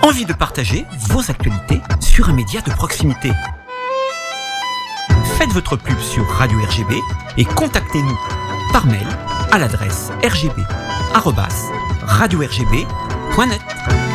Envie de partager vos actualités sur un média de proximité? Faites votre pub sur Radio RGB et contactez-nous par mail à l'adresse rgb@radio-rgb.net.